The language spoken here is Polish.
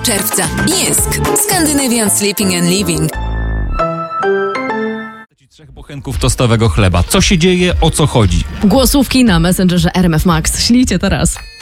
czerwca. Jysk. Scandinavian Sleeping and Living. 3 bochenków tostowego chleba. Co się dzieje? O co chodzi? Głosówki na Messengerze RMF Max. Ślijcie teraz.